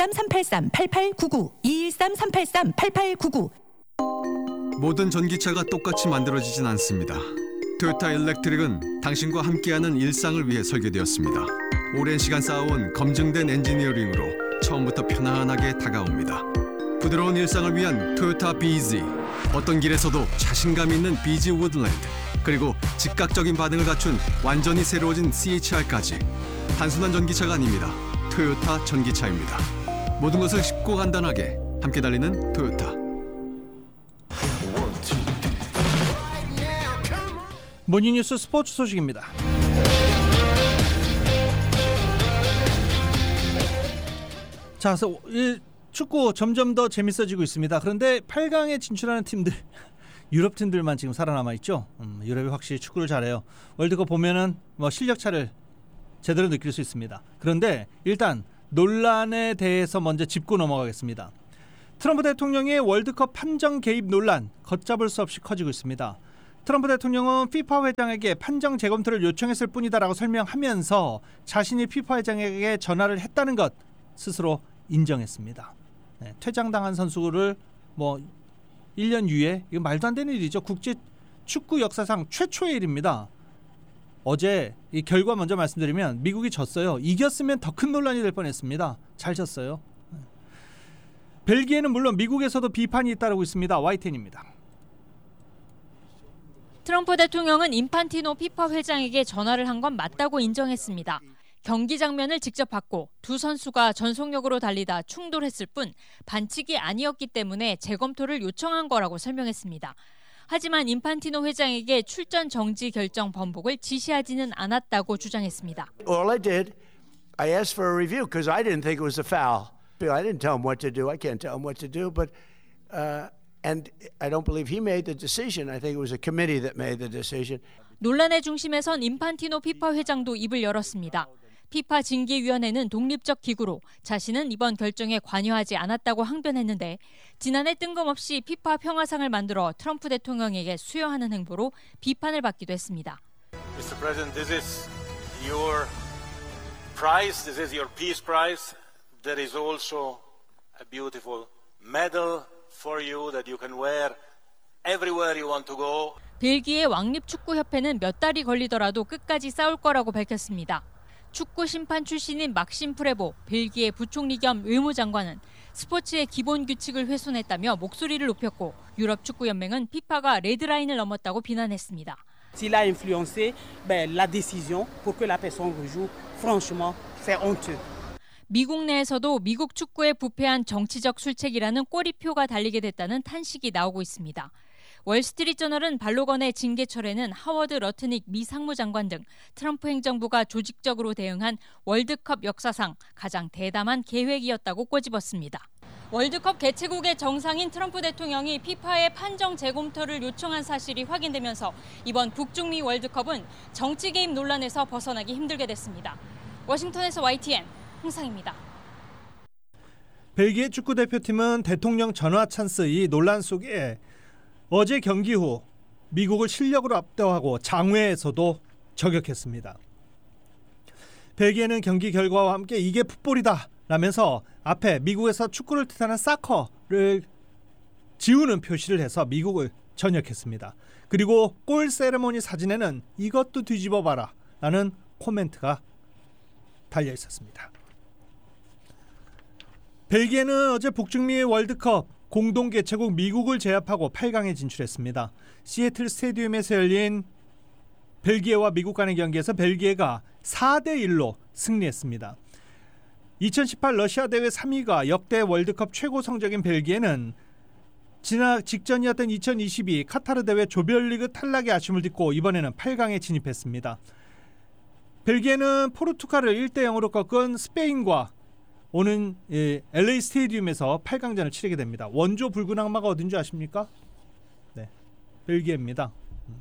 213-383-8899, 213-383-8899. 모든 전기차가 똑같이 만들어지진 않습니다. 토요타 일렉트릭은 당신과 함께하는 일상을 위해 설계되었습니다. 오랜 시간 쌓아온 검증된 엔지니어링으로 처음부터 편안하게 다가옵니다. 부드러운 일상을 위한 토요타 BZ. 어떤 길에서도 자신감 있는 BZ 우드랜드. 그리고 즉각적인 반응을 갖춘 완전히 새로워진 CHR까지. 단순한 전기차가 아닙니다. 토요타 전기차입니다. 모든 것을 쉽고 간단하게 함께 달리는 토요타. 모닝뉴스 스포츠 소식입니다. 자, 이 축구 점점 더 재밌어지고 있습니다. 그런데 8강에 진출하는 팀들, 유럽 팀들만 지금 살아남아 있죠. 유럽이 확실히 축구를 잘해요. 월드컵 보면은 실력 차를 제대로 느낄 수 있습니다. 그런데 일단 논란에 대해서 먼저 짚고 넘어가겠습니다. 트럼프 대통령의 월드컵 판정 개입 논란 걷잡을 수 없이 커지고 있습니다. 트럼프 대통령은 피파 회장에게 판정 재검토를 요청했을 뿐이다라고 설명하면서 자신이 피파 회장에게 전화를 했다는 것 스스로 인정했습니다. 네, 퇴장당한 선수를 1년 유예, 이거 말도 안 되는 일이죠. 국제 축구 역사상 최초의 일입니다. 어제 이 결과 먼저 말씀드리면 미국이 졌어요. 이겼으면 더 큰 논란이 될 뻔했습니다. 잘 졌어요. 벨기에는 물론 미국에서도 비판이 잇따르고 있습니다. YTN입니다. 트럼프 대통령은 인판티노 피파 회장에게 전화를 한 건 맞다고 인정했습니다. 경기 장면을 직접 봤고 두 선수가 전속력으로 달리다 충돌했을 뿐 반칙이 아니었기 때문에 재검토를 요청한 거라고 설명했습니다. 하지만 인판티노 회장에게 출전 정지 결정 번복을 지시하지는 않았다고 주장했습니다. All I did, I asked for a review because I didn't think it was a foul. I didn't tell him what to do. I can't tell him what to do, but and I don't believe he made the decision. I think it was a committee that made the decision. 논란의 중심에선 인판티노 피파 회장도 입을 열었습니다. 피파 징계위원회는 독립적 기구로 자신은 이번 결정에 관여하지 않았다고 항변했는데 지난해 뜬금없이 피파 평화상을 만들어 트럼프 대통령에게 수여하는 행보로 비판을 받기도 했습니다. Mr. President, this is your prize. This is your peace prize. There is also a beautiful medal for you that you can wear everywhere you want to go. 벨기에 왕립축구협회는 몇 달이 걸리더라도 끝까지 싸울 거라고 밝혔습니다. 축구 심판 출신인 막심 프레보 벨기에 부총리 겸 의무장관은 스포츠의 기본 규칙을 훼손했다며 목소리를 높였고 유럽 축구연맹은 피파가 레드라인을 넘었다고 비난했습니다. S'il a influencé la décision pour que la personne rejoue, franchement, c'est honteux. 미국 내에서도 미국 축구에 부패한 정치적 술책이라는 꼬리표가 달리게 됐다는 탄식이 나오고 있습니다. 월스트리트저널은 발로건의 징계철에는 하워드 러트닉 미 상무장관 등 트럼프 행정부가 조직적으로 대응한 월드컵 역사상 가장 대담한 계획이었다고 꼬집었습니다. 월드컵 개최국의 정상인 트럼프 대통령이 피파의 판정 재검토를 요청한 사실이 확인되면서 이번 북중미 월드컵은 정치 개입 논란에서 벗어나기 힘들게 됐습니다. 워싱턴에서 YTN 홍상입니다. 벨기에 축구대표팀은 대통령 전화 찬스 이 논란 속에 어제 경기 후 미국을 실력으로 압도하고 장외에서도 저격했습니다. 벨기에는 경기 결과와 함께 이게 풋볼이다 라면서 앞에 미국에서 축구를 뜻하는 사커를 지우는 표시를 해서 미국을 전역했습니다. 그리고 골 세레모니 사진에는 이것도 뒤집어봐라 라는 코멘트가 달려 있었습니다. 벨기에는 어제 북중미 월드컵 공동 개최국 미국을 제압하고 8강에 진출했습니다. 시애틀 스테디움에서 열린 벨기에와 미국 간의 경기에서 벨기에가 4대1로 승리했습니다. 2018 러시아 대회 3위가 역대 월드컵 최고 성적인 벨기에는 지난 직전이었던 2022 카타르 대회 조별리그 탈락의 아쉬움을 딛고 이번에는 8강에 진입했습니다. 벨기에는 포르투갈을 1대0으로 꺾은 스페인과 오는 LA 스테디움에서 8강전을 치르게 됩니다. 원조 붉은 악마가 어딘지 아십니까? 네, 벨기에입니다.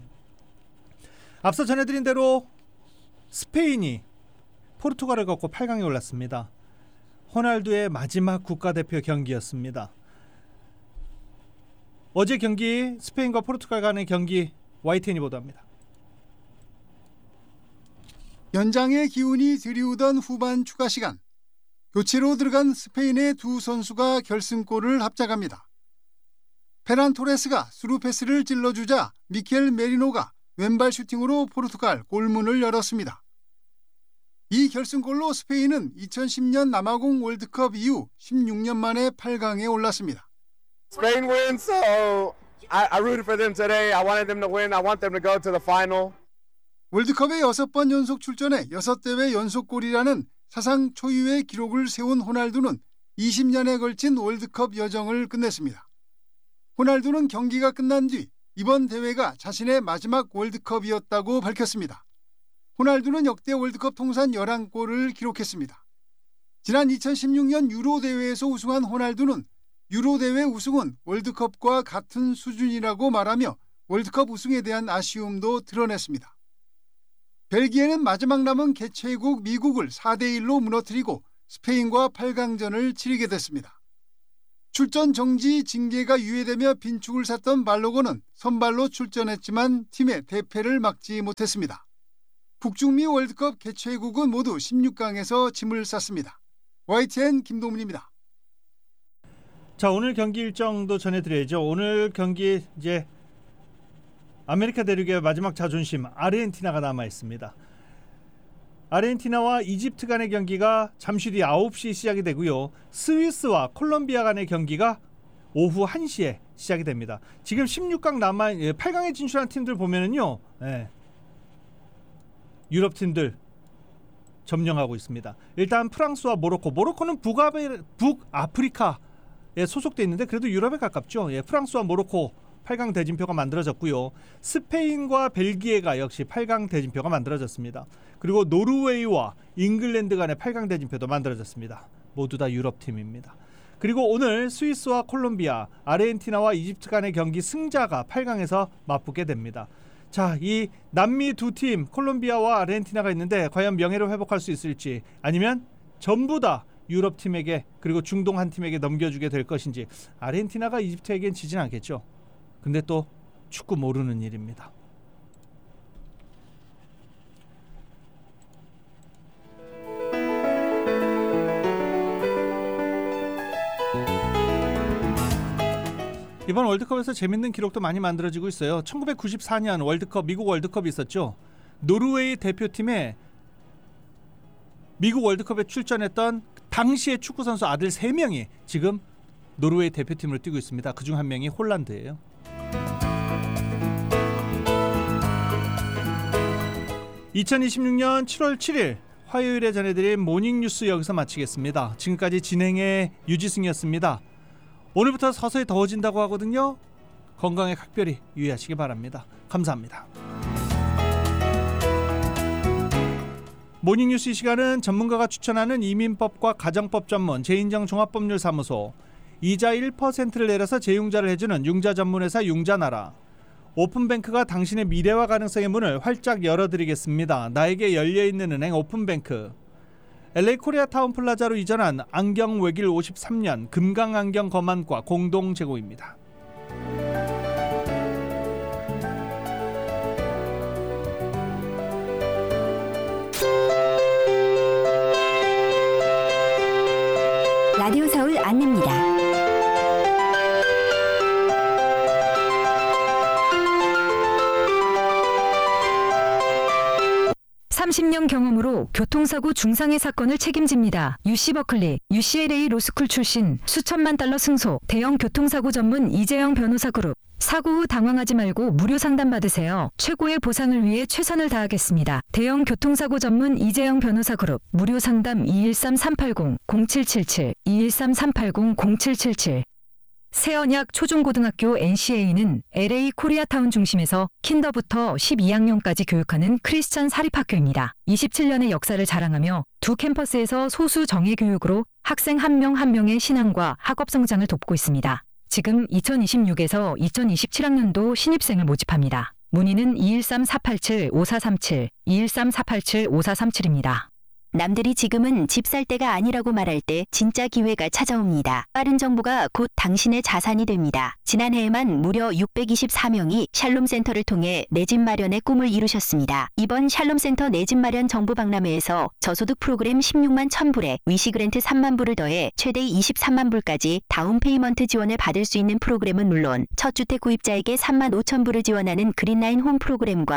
앞서 전해드린 대로 스페인이 포르투갈을 꺾고 8강에 올랐습니다. 호날두의 마지막 국가대표 경기였습니다. 어제 경기 스페인과 포르투갈 간의 경기 YTN이 보도합니다. 연장의 기운이 드리우던 후반 추가 시간. 교체로 들어간 스페인의 두 선수가 결승골을 합작합니다. 페란 토레스가 스루 패스를 찔러주자 미켈 메리노가 왼발 슈팅으로 포르투갈 골문을 열었습니다. 이 결승골로 스페인은 2010년 남아공 월드컵 이후 16년 만에 8강에 올랐습니다. Spain wins, so I rooted for them today. I wanted them to win. I want them to go to the final. 월드컵에 6번 연속 출전해 6대회 연속골이라는 사상 초유의 기록을 세운 호날두는 20년에 걸친 월드컵 여정을 끝냈습니다. 호날두는 경기가 끝난 뒤 이번 대회가 자신의 마지막 월드컵이었다고 밝혔습니다. 호날두는 역대 월드컵 통산 11골을 기록했습니다. 지난 2016년 유로 대회에서 우승한 호날두는 유로 대회 우승은 월드컵과 같은 수준이라고 말하며 월드컵 우승에 대한 아쉬움도 드러냈습니다. 벨기에는 마지막 남은 개최국 미국을 4대1로 무너뜨리고 스페인과 8강전을 치르게 됐습니다. 출전 정지 징계가 유예되며 빈축을 샀던 발로건은 선발로 출전했지만 팀의 대패를 막지 못했습니다. 북중미 월드컵 개최국은 모두 16강에서 짐을 쌌습니다. YTN 김동문입니다. 자, 오늘 경기 일정도 전해드려야죠. 오늘 경기 이제 아메리카 대륙의 마지막 자존심 아르헨티나가 남아 있습니다. 아르헨티나와 이집트 간의 경기가 잠시 뒤 9시 시작이 되고요. 스위스와 콜롬비아 간의 경기가 오후 1시에 시작이 됩니다. 지금 16강 8강에 진출한 팀들 보면은요, 유럽 팀들 점령하고 있습니다. 일단 프랑스와 모로코는 북아프리카에 소속돼 있는데 그래도 유럽에 가깝죠. 프랑스와 모로코 8강 대진표가 만들어졌고요. 스페인과 벨기에가 역시 8강 대진표가 만들어졌습니다. 그리고 노르웨이와 잉글랜드 간의 8강 대진표도 만들어졌습니다. 모두 다 유럽팀입니다. 그리고 오늘 스위스와 콜롬비아, 아르헨티나와 이집트 간의 경기 승자가 8강에서 맞붙게 됩니다. 자, 이 남미 두 팀 콜롬비아와 아르헨티나가 있는데 과연 명예를 회복할 수 있을지 아니면 전부 다 유럽팀에게 그리고 중동 한 팀에게 넘겨주게 될 것인지. 아르헨티나가 이집트에겐 지진 않겠죠. 근데 또 축구 모르는 일입니다. 이번 월드컵에서 재밌는 기록도 많이 만들어지고 있어요. 1994년 월드컵, 미국 월드컵이 있었죠. 노르웨이 대표팀에 미국 월드컵에 출전했던 당시의 축구선수 아들 3명이 지금 노르웨이 대표팀으로 뛰고 있습니다. 그중 한 명이 홀란드예요. (2026년 7월 7일) 화요일에 전해드린 모닝뉴스 여기서 마치겠습니다. 지금까지 진행의 유지승이었습니다. 오늘부터 서서히 더워진다고 하거든요. 건강에 각별히 유의하시기 바랍니다. 감사합니다. 모닝뉴스 이 시간은 전문가가 추천하는 이민법과 가정법 전문 제인정 종합법률사무소, 이자 1%를 내려서 재융자를 해주는 융자 전문회사 융자나라, 오픈뱅크가 당신의 미래와 가능성의 문을 활짝 열어드리겠습니다. 나에게 열려있는 은행 오픈뱅크, LA 코리아타운 플라자로 이전한 안경 외길 53년 금강안경 거만과 공동 제공입니다. 라디오 서울 안내입니다. 30년 경험으로 교통사고 중상해 사건을 책임집니다. UC 버클리, UCLA 로스쿨 출신, 수천만 달러 승소, 대형 교통사고 전문 이재영 변호사 그룹. 사고 후 당황하지 말고 무료 상담 받으세요. 최고의 보상을 위해 최선을 다하겠습니다. 대형 교통사고 전문 이재영 변호사 그룹. 무료 상담 213-380-0777, 213-380-0777. 새언약 초중고등학교 NCA는 LA 코리아타운 중심에서 킨더부터 12학년까지 교육하는 크리스천 사립학교입니다. 27년의 역사를 자랑하며 두 캠퍼스에서 소수 정예 교육으로 학생 한 명 한 명의 신앙과 학업 성장을 돕고 있습니다. 지금 2026에서 2027학년도 신입생을 모집합니다. 문의는 213-487-5437, 213-487-5437입니다. 남들이 지금은 집 살 때가 아니라고 말할 때 진짜 기회가 찾아옵니다. 빠른 정보가 곧 당신의 자산이 됩니다. 지난해에만 무려 624명이 샬롬센터를 통해 내 집 마련의 꿈을 이루셨습니다. 이번 샬롬센터 내 집 마련 정보 박람회에서 저소득 프로그램 16만 1000불에 위시그랜트 3만 불을 더해 최대 23만 불까지 다운페이먼트 지원을 받을 수 있는 프로그램은 물론 첫 주택 구입자에게 3만 5천 불을 지원하는 그린라인 홈 프로그램과